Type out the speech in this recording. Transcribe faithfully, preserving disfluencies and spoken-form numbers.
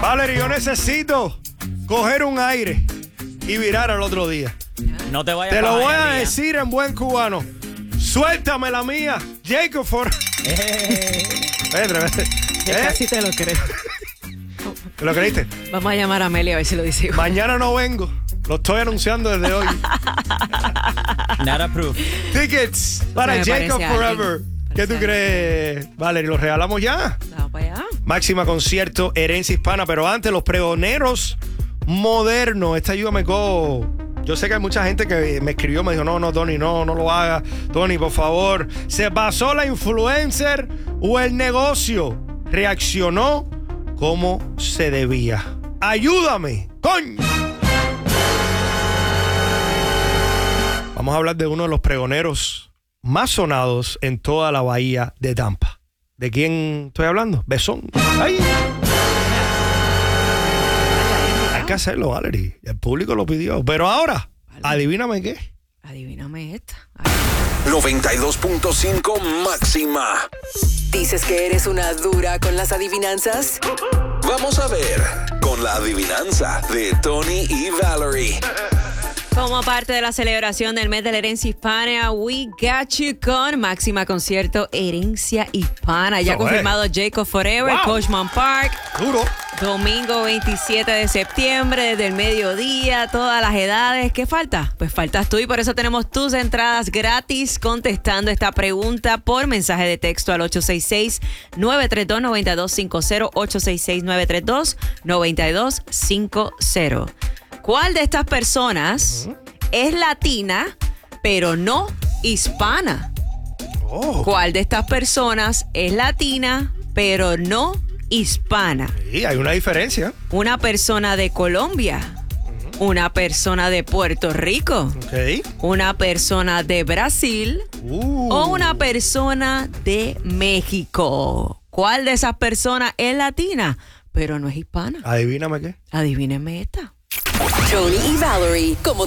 Valerie, yo necesito coger un aire y virar al otro día. No te vayas. Te lo voy a día. decir en buen cubano. Suéltame la mía, Jacob for... Eh. Pedro, ¿eh? Casi te lo creo. ¿Te lo creíste? Vamos a llamar a Amelia a ver si lo dice igual. Mañana no vengo. Lo estoy anunciando desde hoy. Not approved. Tickets para me Jacob parece Forever. alguien. ¿Qué tú Parece crees, Valerie? ¿Los regalamos ya? Vamos para allá. Máxima Concierto, Herencia Hispana. Pero antes, los pregoneros modernos. Esta ayúdame con... Yo sé que hay mucha gente que me escribió, me dijo, no, no, Tony, no, no lo haga. Tony, por favor. ¿Se pasó la influencer o el negocio? Reaccionó como se debía. Ayúdame, coño. Vamos a hablar de uno de los pregoneros más sonados en toda la bahía de Tampa. ¿De quién estoy hablando? Besón. ¡Ay! Hay que hacerlo, Valerie. El público lo pidió. Pero ahora, adivíname qué. Adivíname esta. noventa y dos punto cinco Máxima. ¿Dices que eres una dura con las adivinanzas? Vamos a ver con la adivinanza de Tony y Valerie. Como parte de la celebración del mes de la herencia hispana, We Got You con Máxima Concierto Herencia Hispana. Ya Eso confirmado Jacob Forever, Wow. Coachman Park. Duro. Domingo veintisiete de septiembre, desde el mediodía, todas las edades. ¿Qué falta? Pues faltas tú y por eso tenemos tus entradas gratis contestando esta pregunta por mensaje de texto al ocho seis seis, nueve tres dos, nueve dos cinco cero, ocho seis seis, nueve tres dos, nueve dos cinco cero. ¿Cuál de estas personas uh-huh. es latina, pero no hispana? Oh. ¿Cuál de estas personas es latina, pero no hispana? Sí, hay una diferencia. Una persona de Colombia, uh-huh. una persona de Puerto Rico, okay. una persona de Brasil uh. o una persona de México. ¿Cuál de esas personas es latina, pero no es hispana? Adivíname qué. Adivíneme esta. Tony y Valerie, como